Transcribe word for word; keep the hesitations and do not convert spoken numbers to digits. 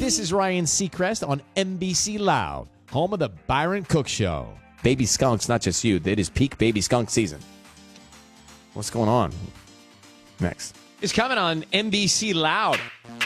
This is Ryan Seacrest on N B C Loud, home of the Byron Cook Show. Baby skunks, not just you. It is peak baby skunk season. What's going on? Next. It's coming on N B C Loud.